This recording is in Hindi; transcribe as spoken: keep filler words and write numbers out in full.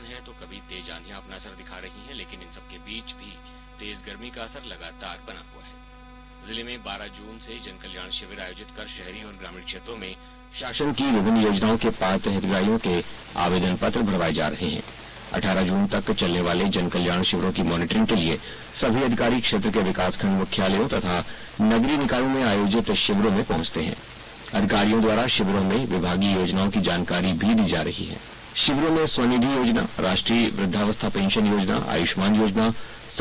है तो कभी तेज आंधियां अपना असर दिखा रही हैं, लेकिन इन सबके बीच भी तेज गर्मी का असर लगातार बना हुआ है। जिले में बारह जून से जन कल्याण शिविर आयोजित कर शहरी और ग्रामीण क्षेत्रों में शासन की विभिन्न योजनाओं के पात्र हितग्राहियों के आवेदन पत्र भरवाए जा रहे हैं। अठारह जून तक चलने वाले जन कल्याण शिविरों की मॉनिटरिंग के लिए सभी अधिकारी क्षेत्र के विकासखंड मुख्यालयों तथा नगरीय निकायों में आयोजित शिविरों में पहुंचते हैं। अधिकारियों द्वारा शिविरों में विभागीय योजनाओं की जानकारी भी दी जा रही है। शिविरों में स्वनिधि योजना, राष्ट्रीय वृद्धावस्था पेंशन योजना, आयुष्मान योजना,